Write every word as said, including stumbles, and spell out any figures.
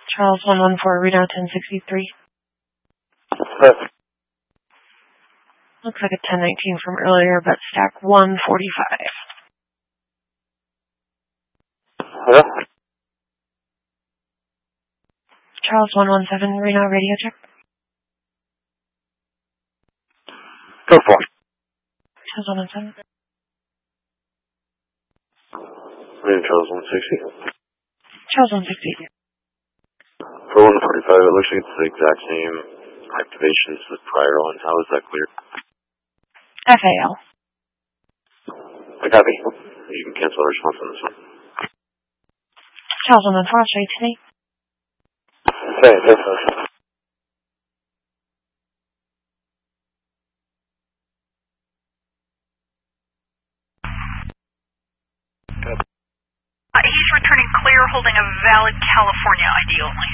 Charles one one four, readout ten sixty-three. Yes. Looks like a ten nineteen from earlier, but stack one forty-five. Hello? Charles one one seven, Reno, radio check. Go for it. Charles one one seven. Reno Charles one sixty. Charles one sixty. For one forty-five, it looks like it's the exact same activations as the prior one. How is that clear? F A L. I copy. You can cancel the response on this one. Charles one one four, I'll show you today. Okay, that's fine. Uh, he's returning clear, holding a valid California I D only.